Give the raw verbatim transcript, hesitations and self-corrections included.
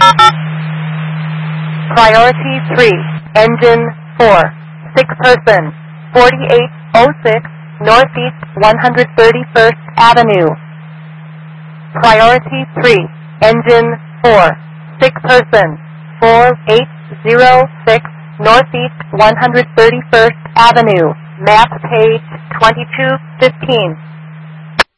Priority three, engine four, six person, forty-eight oh six Northeast one hundred thirty-first Avenue. Priority three, engine four, six person, four eight oh six Northeast one hundred thirty-first Avenue. Map page twenty-two fifteen.